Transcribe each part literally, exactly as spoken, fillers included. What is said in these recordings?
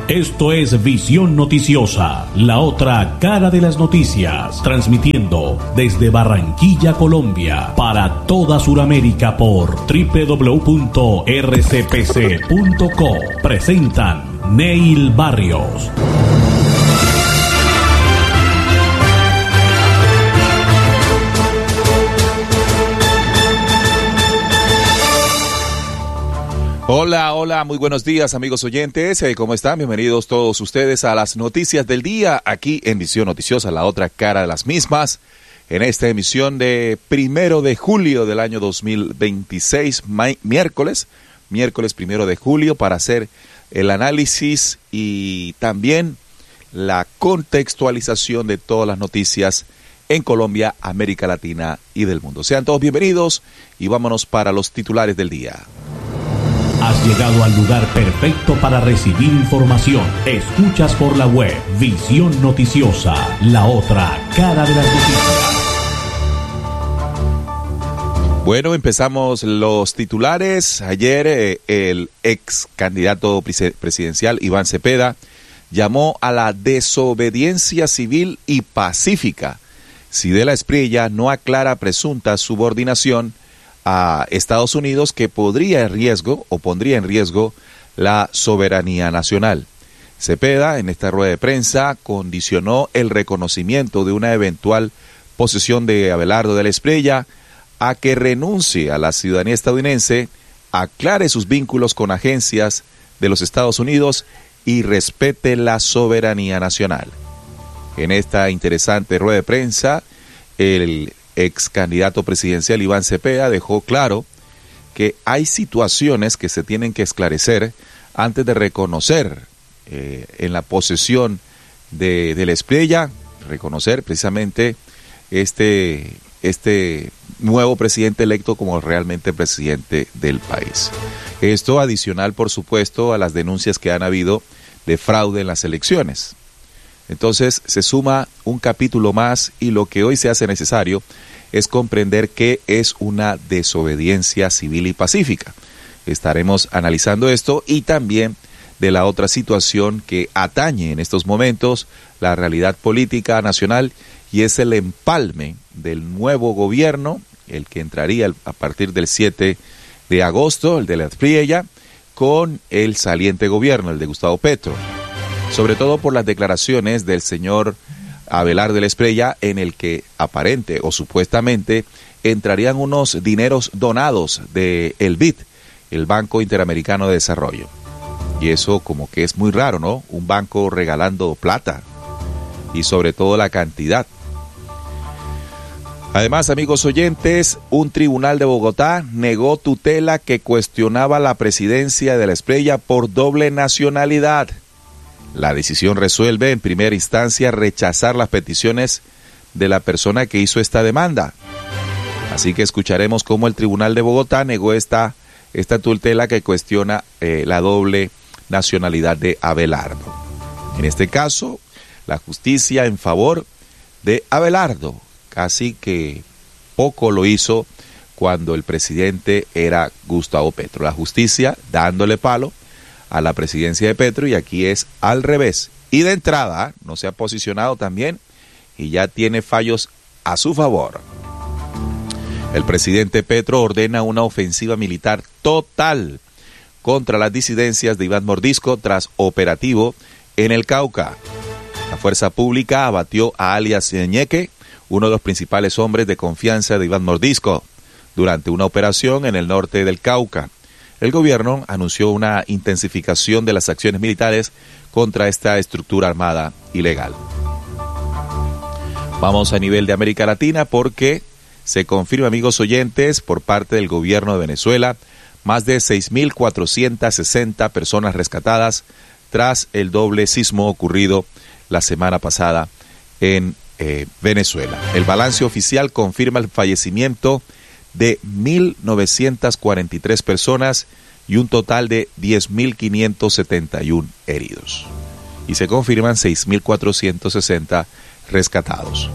Esto es Visión Noticiosa, la otra cara de las noticias, transmitiendo desde Barranquilla, Colombia, para toda Sudamérica por doble u doble u doble u punto erre ce pe ce punto co. Presentan Neil Barrios. Hola, hola, muy buenos días amigos oyentes, ¿cómo están? Bienvenidos todos ustedes a las noticias del día, aquí en Visión Noticiosa, la otra cara de las mismas, en esta emisión de primero de julio del año dos mil veintiséis, miércoles, miércoles primero de julio, para hacer el análisis y también la contextualización de todas las noticias en Colombia, América Latina y del mundo. Sean todos bienvenidos y vámonos para los titulares del día. Has llegado al lugar perfecto para recibir información. Escuchas por la web Visión Noticiosa, la otra cara de las noticias. Bueno, empezamos los titulares. Ayer eh, el ex candidato presidencial Iván Cepeda llamó a la desobediencia civil y pacífica si de la Espriella no aclara presunta subordinación a Estados Unidos que podría en riesgo o pondría en riesgo la soberanía nacional. Cepeda, en esta rueda de prensa, condicionó el reconocimiento de una eventual posesión de Abelardo de la Espriella a que renuncie a la ciudadanía estadounidense, aclare sus vínculos con agencias de los Estados Unidos y respete la soberanía nacional. En esta interesante rueda de prensa, el ex candidato presidencial Iván Cepeda dejó claro que hay situaciones que se tienen que esclarecer antes de reconocer eh, en la posesión de, de la Espriella, reconocer precisamente este, este nuevo presidente electo como realmente presidente del país. Esto adicional, por supuesto, a las denuncias que han habido de fraude en las elecciones. Entonces se suma un capítulo más y lo que hoy se hace necesario es comprender qué es una desobediencia civil y pacífica. Estaremos analizando esto y también de la otra situación que atañe en estos momentos la realidad política nacional y es el empalme del nuevo gobierno, el que entraría a partir del siete de agosto, el de la Espriella, con el saliente gobierno, el de Gustavo Petro. Sobre todo por las declaraciones del señor Abelardo de la Espriella, en el que aparente o supuestamente entrarían unos dineros donados de el B I D, el Banco Interamericano de Desarrollo. Y eso como que es muy raro, ¿no? Un banco regalando plata y sobre todo la cantidad. Además, amigos oyentes, un tribunal de Bogotá negó tutela que cuestionaba la presidencia de la Espriella por doble nacionalidad. La decisión resuelve en primera instancia rechazar las peticiones de la persona que hizo esta demanda. Así que escucharemos cómo el Tribunal de Bogotá negó esta, esta tutela que cuestiona eh, la doble nacionalidad de Abelardo. En este caso, la justicia en favor de Abelardo, casi que poco lo hizo cuando el presidente era Gustavo Petro. La justicia dándole palo a la presidencia de Petro y aquí es al revés. Y de entrada no se ha posicionado también y ya tiene fallos a su favor. El presidente Petro ordena una ofensiva militar total contra las disidencias de Iván Mordisco tras operativo en el Cauca. La fuerza pública abatió a alias Ñeque, uno de los principales hombres de confianza de Iván Mordisco, durante una operación en el norte del Cauca. El gobierno anunció una intensificación de las acciones militares contra esta estructura armada ilegal. Vamos a nivel de América Latina porque se confirma, amigos oyentes, por parte del gobierno de Venezuela, más de seis mil cuatrocientas sesenta personas rescatadas tras el doble sismo ocurrido la semana pasada en eh, Venezuela. El balance oficial confirma el fallecimiento de mil novecientas cuarenta y tres personas y un total de diez mil quinientos setenta y uno heridos. Y se confirman seis mil cuatrocientos sesenta rescatados.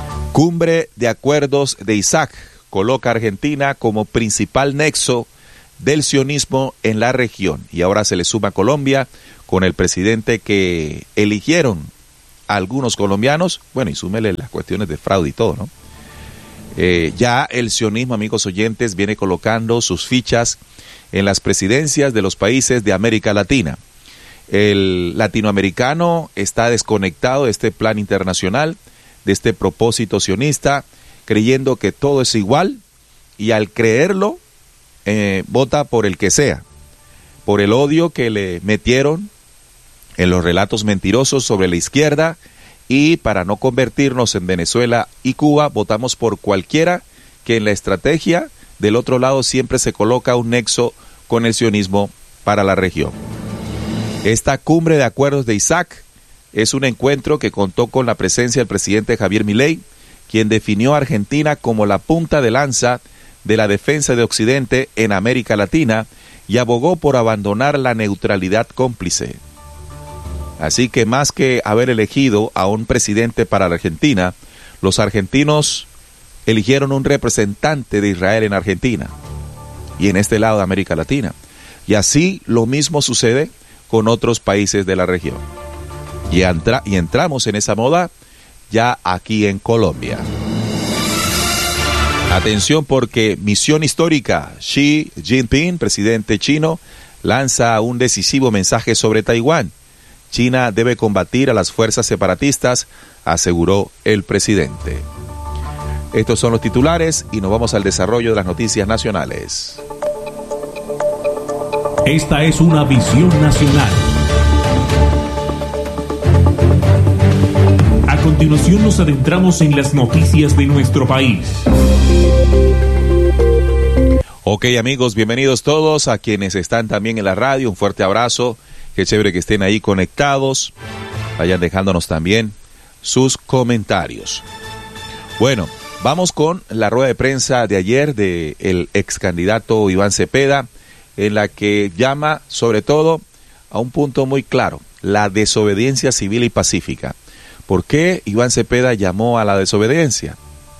Cumbre de Acuerdos de Isaac coloca a Argentina como principal nexo del sionismo en la región. Y ahora se le suma Colombia con el presidente que eligieron algunos colombianos, bueno, y súmele las cuestiones de fraude y todo, ¿no? Eh, ya el sionismo, amigos oyentes, viene colocando sus fichas en las presidencias de los países de América Latina. El latinoamericano está desconectado de este plan internacional, de este propósito sionista, creyendo que todo es igual, y al creerlo, eh, vota por el que sea, por el odio que le metieron en los relatos mentirosos sobre la izquierda, y para no convertirnos en Venezuela y Cuba, votamos por cualquiera que en la estrategia del otro lado siempre se coloca un nexo con el sionismo para la región. Esta cumbre de acuerdos de Isaac es un encuentro que contó con la presencia del presidente Javier Milei, quien definió a Argentina como la punta de lanza de la defensa de Occidente en América Latina y abogó por abandonar la neutralidad cómplice. Así que más que haber elegido a un presidente para la Argentina, los argentinos eligieron un representante de Israel en Argentina y en este lado de América Latina. Y así lo mismo sucede con otros países de la región. Y, entra, y entramos en esa moda ya aquí en Colombia. Atención, porque misión histórica. Xi Jinping, presidente chino, lanza un decisivo mensaje sobre Taiwán. China debe combatir a las fuerzas separatistas, aseguró el presidente. Estos son los titulares y nos vamos al desarrollo de las noticias nacionales. Esta es una visión nacional. A continuación nos adentramos en las noticias de nuestro país. Ok, amigos, bienvenidos todos a quienes están también en la radio. Un fuerte abrazo. Qué chévere que estén ahí conectados. Vayan dejándonos también sus comentarios. Bueno, vamos con la rueda de prensa de ayer del ex candidato Iván Cepeda, en la que llama sobre todo a un punto muy claro: la desobediencia civil y pacífica. ¿Por qué Iván Cepeda llamó a la desobediencia?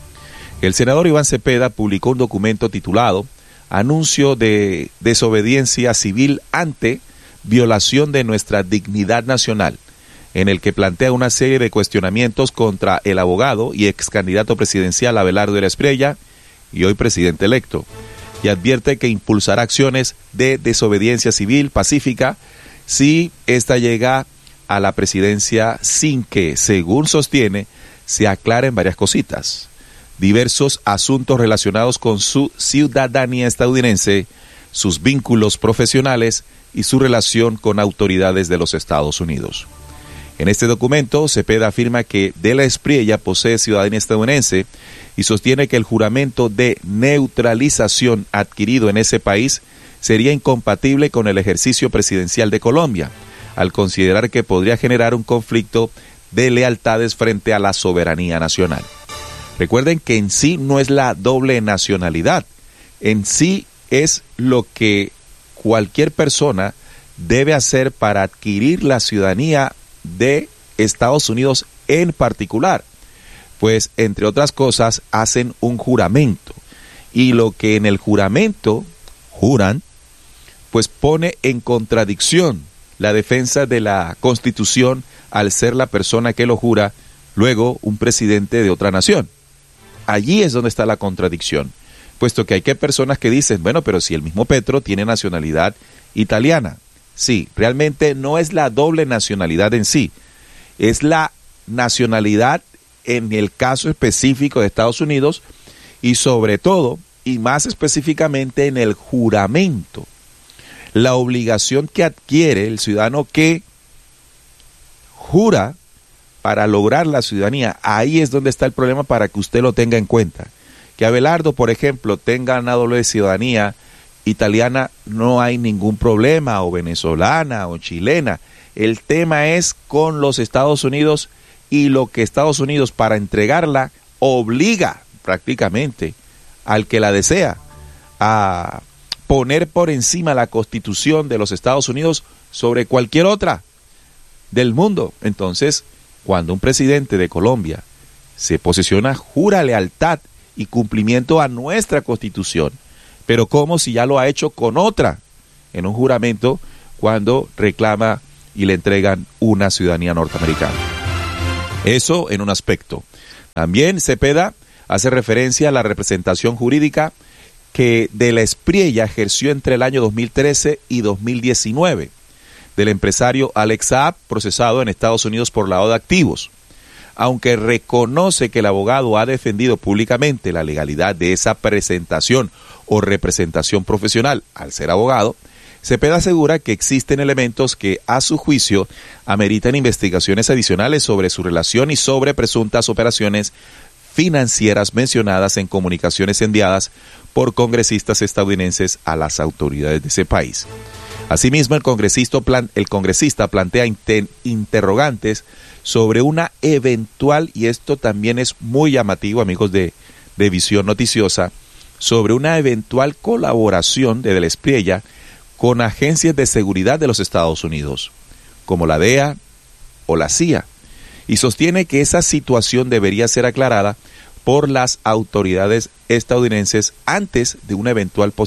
El senador Iván Cepeda publicó un documento titulado Anuncio de desobediencia civil ante violación de nuestra dignidad nacional, en el que plantea una serie de cuestionamientos contra el abogado y ex candidato presidencial Abelardo de la Espriella, y hoy presidente electo, y advierte que impulsará acciones de desobediencia civil pacífica si ésta llega a la presidencia sin que, según sostiene, se aclaren varias cositas, diversos asuntos relacionados con su ciudadanía estadounidense, sus vínculos profesionales y su relación con autoridades de los Estados Unidos. En este documento, Cepeda afirma que De la Espriella posee ciudadanía estadounidense y sostiene que el juramento de neutralización adquirido en ese país sería incompatible con el ejercicio presidencial de Colombia, al considerar que podría generar un conflicto de lealtades frente a la soberanía nacional. Recuerden que en sí no es la doble nacionalidad, en sí es lo que cualquier persona debe hacer para adquirir la ciudadanía de Estados Unidos en particular, pues entre otras cosas hacen un juramento, y lo que en el juramento juran, pues pone en contradicción la defensa de la Constitución al ser la persona que lo jura luego un presidente de otra nación. Allí es donde está la contradicción, puesto que hay que personas que dicen, bueno, pero si el mismo Petro tiene nacionalidad italiana. Sí, realmente no es la doble nacionalidad en sí, es la nacionalidad en el caso específico de Estados Unidos y sobre todo, y más específicamente en el juramento, la obligación que adquiere el ciudadano que jura para lograr la ciudadanía. Ahí es donde está el problema, para que usted lo tenga en cuenta. Que Abelardo, por ejemplo, tenga una doble ciudadanía italiana, no hay ningún problema, o venezolana o chilena. El tema es con los Estados Unidos, y lo que Estados Unidos, para entregarla, obliga prácticamente al que la desea a poner por encima la Constitución de los Estados Unidos sobre cualquier otra del mundo. Entonces, cuando un presidente de Colombia se posiciona, jura lealtad y cumplimiento a nuestra Constitución, Pero ¿cómo si ya lo ha hecho con otra en un juramento cuando reclama y le entregan una ciudadanía norteamericana? Eso en un aspecto. También Cepeda hace referencia a la representación jurídica que de la Espriella ejerció entre el año dos mil trece y dos mil diecinueve, del empresario Alex Saab, procesado en Estados Unidos por lavado de activos. Aunque reconoce que el abogado ha defendido públicamente la legalidad de esa presentación o representación profesional al ser abogado, Cepeda asegura que existen elementos que, a su juicio, ameritan investigaciones adicionales sobre su relación y sobre presuntas operaciones financieras mencionadas en comunicaciones enviadas por congresistas estadounidenses a las autoridades de ese país. Asimismo, el congresista, plan, el congresista plantea inter, interrogantes sobre una eventual, y esto también es muy llamativo, amigos de, de Visión Noticiosa, sobre una eventual colaboración de De la Espriella con agencias de seguridad de los Estados Unidos, como la D E A o la C I A, y sostiene que esa situación debería ser aclarada por las autoridades estadounidenses antes de una eventual posibilidad